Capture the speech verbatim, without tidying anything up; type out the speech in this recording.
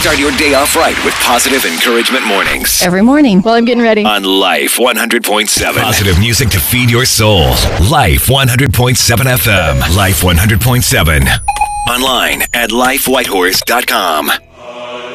Start your day off right with positive encouragement mornings. Every morning. Well, I'm getting ready. On Life one hundred point seven. Positive music to feed your soul. Life one hundred point seven F M. Life one hundred point seven. Online at life whitehorse dot com.